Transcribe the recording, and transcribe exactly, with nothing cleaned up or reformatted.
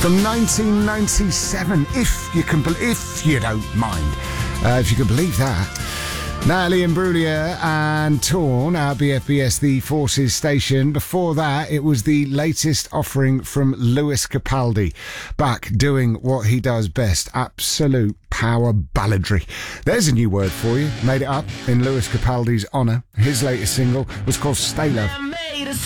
from nineteen ninety-seven, if you can, be- if you don't mind, uh, if you can believe that. Natalie Imbruglia and Torn, our B F B S The Forces station. Before that, it was the latest offering from Lewis Capaldi, back doing what he does best, absolute power balladry. There's a new word for you, made it up in Lewis Capaldi's honour. His latest single was called Stay Love.